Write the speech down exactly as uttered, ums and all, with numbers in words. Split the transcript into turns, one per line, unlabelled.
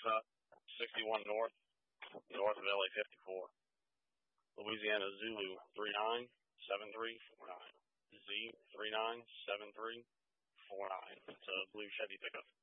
Alexa, sixty-one North, north of L A fifty-four. Louisiana Zulu, three nine seven three four nine. Z, three nine seven three four nine. It's a blue Chevy pickup.